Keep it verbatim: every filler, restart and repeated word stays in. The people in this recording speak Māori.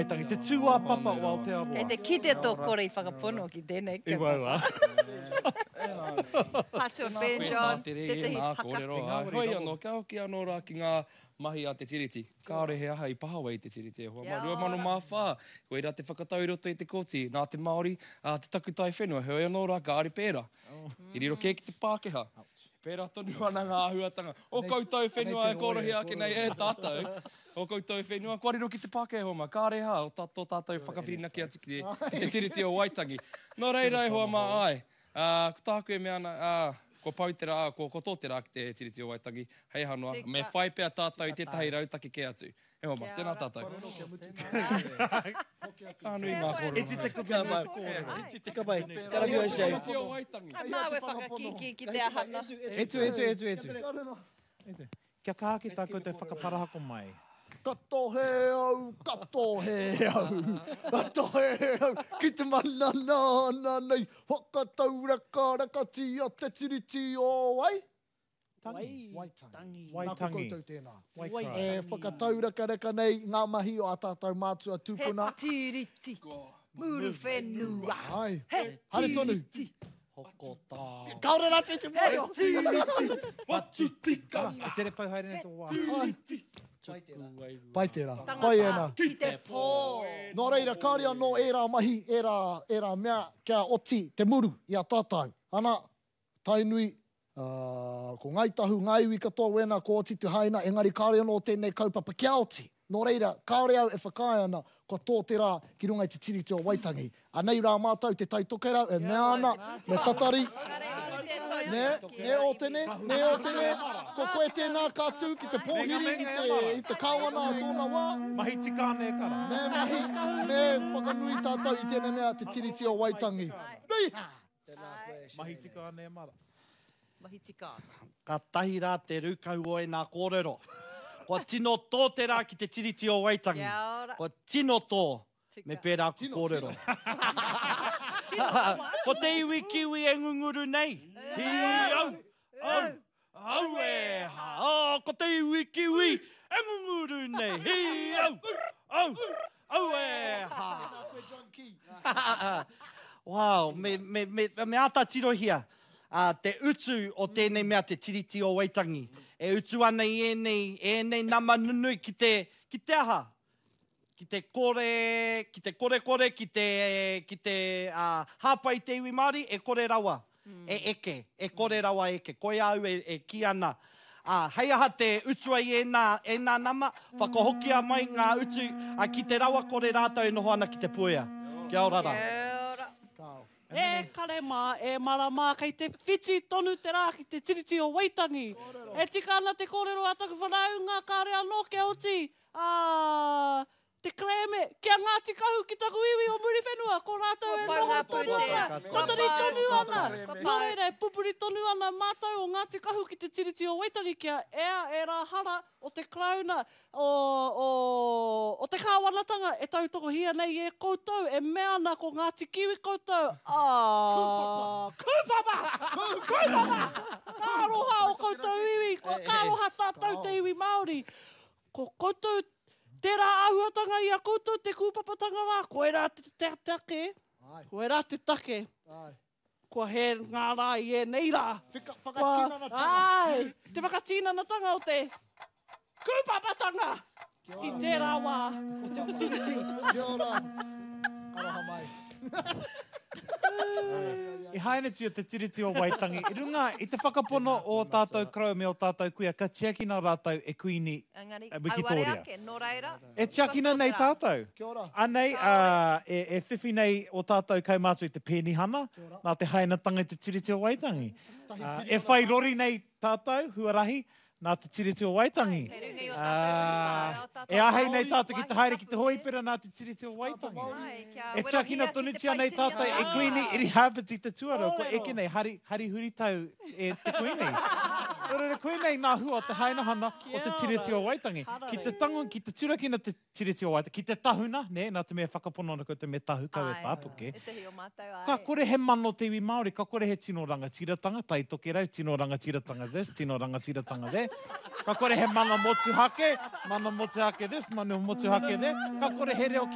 Tangi te tūā papa o Aotearoa. Kei te kite tō kore i whakapono ki tēnei. I waua. Hatu Ben John, te tehi paka. Hoi anō, kia hoki anō rā ki ngā mahi a te tiriti. Kāore he aha i pahawa i te tiriti. Hoa mā rua mano mā whā. Koe rā te whakatau roto i te koti. Nā te Māori, a te takutai whenua. Hoi anō rā, kāre pērā. I riro kē ki te Pākehā. Pērā tonu ana ngā ahuatanga. O koutou whenua e korohi ake nei e tātou. O koutou whenua, kua riro ki te Pākehā homa. Kāre hā, o tātou tātou whakawhirina ki ati ki te tiriti o Waitangi. Nō reira e hoa mā ai. Uh, ko tāku e mea ana, uh, ko pautera, ko, ko tōtera ki te tiriti o Waitangi. Hei hanua, me whai pēr tātou i tētahi rautaki ke atu. E hoa mā, tēnā tātou. Kānui ngā koro. E ti te kuka mai. E ti te kapai. Karangu e shei. Tiriti o Waitangi. Ai māwe whakakiki ki te ahana. Etu, etu, etu, etu. Etu. Kia kāke tākou te whakaparahako mai. Kato he au, kato he au, kato he au, ki te mana nā nā nei, whakataura ka rakati a te tiriti o wai. Tangi. Waitangi. Waitangi. Nā ko koutou tēnā. Wai E whakataura ka raka nei, ngā mahi o a tātou mātua He tūpuna. tiriti, muru whenua. Ai, He hare tonu. tiriti, Hoko tā. Kaore rā te te mai. he tiriti. Watutika. E tere pau haere nei tō wā. Pai tērā, pai ena. Ki te pō. Nō reira, kāre anō e rā mahi, e rā, e rā mea kia oti, te muru i a tātou. Ana, tainui, uh, ko ngai tahu, ngai iwi katoa wena, ko oti te haina, engari kāre anō tēnei kaupapa kia oti. Nō reira, kāre au e whakae ana, ko tō te rā ki runga i te tiriti o Waitangi. Anei rā mātou te taitoke rau, e mea ana, me tatari. Ne, ne o tene, ne o tene, ko koe tēnā kātū ki te pōhiri i te, i te kāwana a tōna wā. Mahi tika ane kara. Me mahi, me whakanui tātou i tēnei mea te tiriti o Waitangi. Nui! Mahi tika ane mara. Mahi tika. Ka tahi rā te rūkau o e nā kōrero. Kua tino tō te rā ki te tiriti o Waitangi. Kia ora. Kua tino tō Tika. me pērā ko kōrero. Ko te iwi kiwi e ngunguru nei. Hi au, au, au e ha. Oh, ko te iwi kiwi e ngunguru nei. Hi au, au, au e ha. Wow, me, me, me, me ata tirohia. Uh, te utu o tēnei mea te tiriti o Waitangi. E utu ana i enei, enei nama nunui ki te, ki te aha. Ki te kore, ki te kore kore, ki te, ki te uh, hapa i te iwi Māori, e kore rawa. Mm. E eke, e kore rawa eke. Koe au e, e ki ana. Uh, hei aha te utua i ena, ena nama, whakahokia mai ngā utu, uh, ki te rawa kore rātou e noho ana ki te puea. Kia ora rā. E kare mā, e marama kei te whiti tonu te rā ki te tiriti o Waitangi. E tika ana te kōrero a taku whanau ngā kāre anō ke oti. Ah, te kreme, kia Ngāti Kahu ki taku iwi o muri whenua, ko rātou e noho tonu ana. Tatari tonu ana. Nō reira, e pupuri tonu ana mātou o Ngāti Kahu ki te tiriti o Waitangi kia ea e rā hara o te krauna o, o, o te kāwanatanga e tautoko hia nei e koutou, e mea ana ko Ngāti Kiwi koutou. Ah, kūpapa! Kūpapa! Kāroha o koutou iwi, ko kāroha tātou te iwi Māori. Ko koutou tērā ahuatanga i a koutou te kūpapatanga wā. Koe rā te te take. Koe rā te take. Kua he ngā rā i e nei rā. Whakatinana tanga. Ai, te whakatinana tanga o te kūpapatanga. I tērā wā o te tiriti. Kia ora. Aroha mai. I haere tia te tiriti o Waitangi. I runga, i te whakapono o tātou krau me o tātou kuia, ka tiakina rātou e kuini Engari, uh, Wikitoria. auare ake, nō reira. E tiakina nei tātou. Kia ora. Anei, uh, e, e whiwhi nei o tātou kaumātu i te pēnihana, nā te hainatanga i te tiriti o Waitangi. Uh, e whai rori nei tātou, huarahi, nā te tiriti o Waitangi. Kei runga i o tātou Ah, o tātou e ahei nei Māori. tātou ki te haere ki te hoipera nā te tiriti o Waitangi. Ai, kia E wera tiakina hia ki tonu te tia nei paitini tātou e ana. kuini iri hāpiti te tuaro, ko eke nei hari, hari huri tau e te kuini. Ora koe nei nā hua o te hainahana o te tiriti o Waitangi. Ki te tango, ki te turakina te tiriti o Waitangi, ki te tahuna, ne, nā te mea whakapono na ko te me tahu kau e Ai, tāpuke. e tehi o mātou, ai. Ka kore he mano te iwi Māori, ka kore he tino rangatiratanga, tai toke rau, tino rangatiratanga this, tino rangatiratanga there. Ka kore he mana motuhake, mana motuhake this, mana motuhake there. Ka kore he reo